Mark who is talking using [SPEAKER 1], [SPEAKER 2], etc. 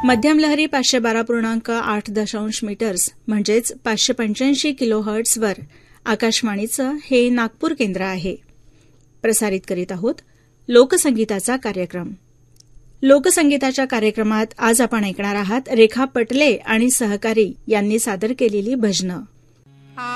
[SPEAKER 1] मध्यम लहरी 512.8 मीटर्स म्हणजेच 585 किलोहर्ट्झवर आकाशवाणीचं हे नागपूर केंद्र आहे. प्रसारित करीत आहोत लोकसंगीताचा कार्यक्रम. लोकसंगीताच्या कार्यक्रमात आज आपण ऐकणार आहात रेखा पटले आणि सहकारी यांनी सादर केलेली भजनं.